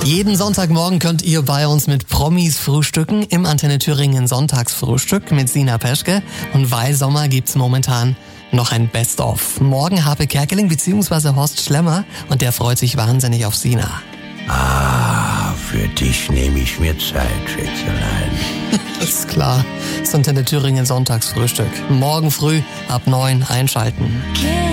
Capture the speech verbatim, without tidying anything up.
Jeden Sonntagmorgen könnt ihr bei uns mit Promis frühstücken im Antenne Thüringen Sonntagsfrühstück mit Sina Peschke. Und weil Sommer gibt's momentan noch ein Best-of. Morgen Harpe Kerkeling bzw. Horst Schlemmer und der freut sich wahnsinnig auf Sina. Ah, für dich nehme ich mir Zeit, Schätzelein. Ist klar. Das Antenne Thüringen Sonntagsfrühstück. Morgen früh ab neun einschalten. Okay.